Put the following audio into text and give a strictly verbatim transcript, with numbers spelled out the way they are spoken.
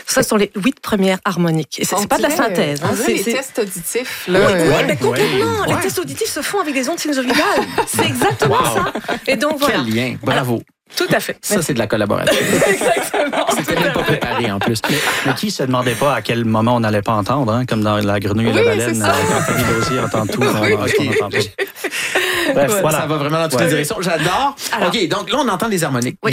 Ce sont les huit premières harmoniques. Et c'est, c'est pas de la synthèse. Hein, c'est les c'est... tests auditifs. Là, oui, euh... oui, mais complètement. Ouais. Les tests auditifs se font avec des ondes sinusoïdales. C'est exactement Wow. ça. Et donc, voilà. Quel lien. Bravo. Alors, tout à fait. Ça, c'est de la collaboration. Exactement. C'était même pas préparé en plus. Mais, mais qui se demandait pas à quel moment on n'allait pas entendre, hein, comme dans La Grenouille et Oui, la c'est Baleine, ça. euh, quand Fanny Lausier entend tout, on, Oui, on, on n'entend pas. Bref, Ouais. voilà. Ça va vraiment dans toutes Ouais. les directions. J'adore. Alors. OK, donc là, on entend les harmoniques. Oui.